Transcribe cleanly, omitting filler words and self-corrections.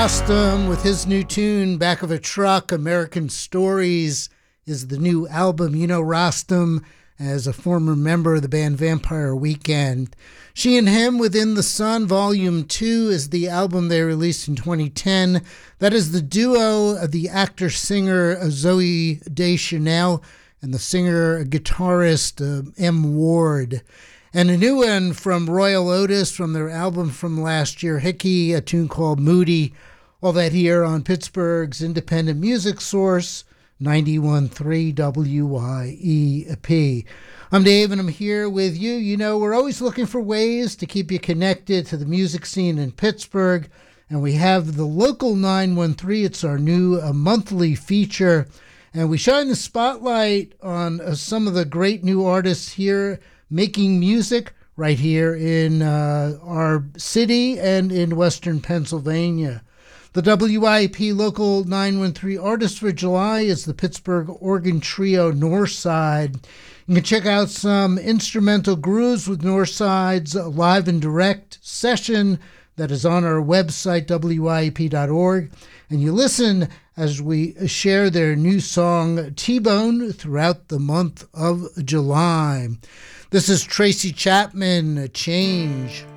Rostam with his new tune, Back of a Truck, American Stories, is the new album. You know Rostam as a former member of the band Vampire Weekend. She and Him Within the Sun, Volume 2, is the album they released in 2010. That is the duo of the actor-singer Zoe Deschanel and the singer-guitarist M. Ward. And a new one from Royal Otis from their album from last year, Hickey, a tune called Moody. All that here on Pittsburgh's independent music source, 91.3 WYEP. I'm Dave, and I'm here with you. You know, we're always looking for ways to keep you connected to the music scene in Pittsburgh, and we have the Local 913. It's our new monthly feature, and we shine the spotlight on some of the great new artists here making music right here in our city and in Western Pennsylvania. The WYP Local 913 artist for July is the Pittsburgh organ trio Northside. You can check out some instrumental grooves with Northside's live and direct session that is on our website, wyep.org. And you listen as we share their new song, T-Bone, throughout the month of July. This is Tracy Chapman, Change.